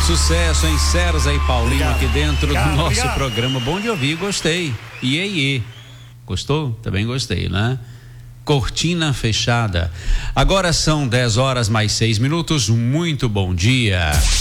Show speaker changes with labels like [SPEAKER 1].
[SPEAKER 1] Sucesso, hein? César e Paulinho aqui dentro do nosso programa. Bom de ouvir, gostei. Iê. Gostou? Também gostei, né? Cortina fechada. Agora são 10 horas mais 6 minutos. Muito bom dia.